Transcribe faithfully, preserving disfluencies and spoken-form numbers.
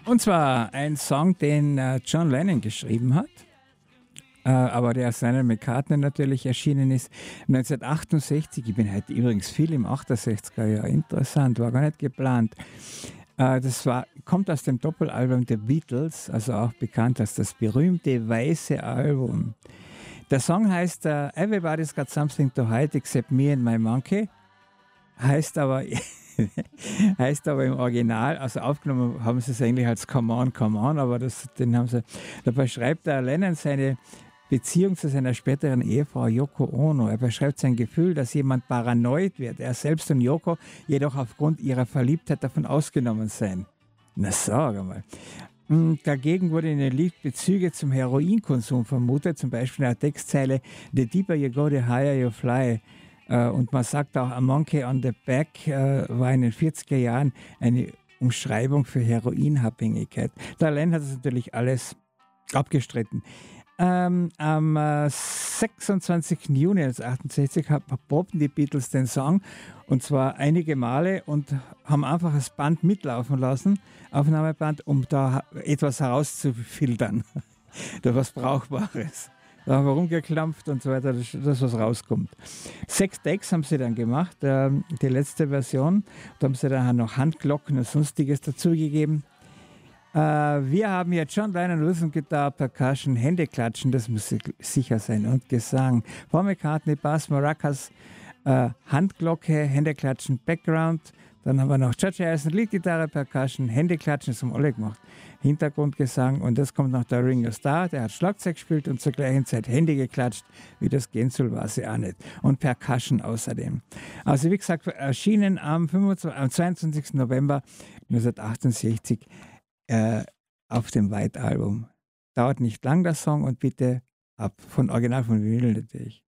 Und zwar ein Song, den äh, John Lennon geschrieben hat, äh, aber der aus Lennon McCartney natürlich erschienen ist. neunzehnhundertachtundsechzig, ich bin heute übrigens viel im achtundsechziger Jahr, interessant, war gar nicht geplant. Äh, das war, kommt aus dem Doppelalbum der Beatles, also auch bekannt als das berühmte weiße Album. Der Song heißt uh, Everybody's Got Something to Hide Except Me and My Monkey, heißt aber... heißt aber im Original, also aufgenommen haben sie es eigentlich als Come On, Come On, aber das, den haben sie, da beschreibt der Lennon seine Beziehung zu seiner späteren Ehefrau Yoko Ono. Er beschreibt sein Gefühl, dass jemand paranoid wird. Er selbst und Yoko jedoch aufgrund ihrer Verliebtheit davon ausgenommen seien. Na, sag einmal. Dagegen wurde in den Lied Bezüge zum Heroinkonsum vermutet, zum Beispiel in der Textzeile The deeper you go, the higher you fly. Und man sagt auch, A Monkey on the Back äh, war in den vierziger Jahren eine Umschreibung für Heroinabhängigkeit. Der Len hat das natürlich alles abgestritten. Ähm, am äh, sechsundzwanzigsten Juni neunzehnhundertachtundsechzig probten die Beatles den Song, und zwar einige Male, und haben einfach das Band mitlaufen lassen, Aufnahmeband, um da etwas herauszufiltern, da was Brauchbares. Da haben wir rumgeklampft und so weiter, dass das was rauskommt. Sechs Takes haben sie dann gemacht, äh, die letzte Version. Da haben sie dann noch Handglocken und sonstiges dazugegeben. Äh, wir haben jetzt John Lennon, Rhythm Guitar, Percussion, Händeklatschen, das muss sicher sein, und Gesang. Paul McCartney, Bass, Maracas, äh, Handglocke, Händeklatschen, Background. Dann haben wir noch George Harrison, Leadgitarre, Percussion, Händeklatschen, das haben alle gemacht. Hintergrundgesang, und das kommt noch der Ringo Starr, der hat Schlagzeug gespielt und zur gleichen Zeit Hände geklatscht. Wie das gehen soll, weiß ich auch nicht. Und Percussion außerdem. Also wie gesagt, erschienen am, fünfundzwanzigsten, am zweiundzwanzigsten November neunzehnhundertachtundsechzig äh, auf dem White Album. Dauert nicht lang der Song, und bitte ab von Original von Vinyl natürlich.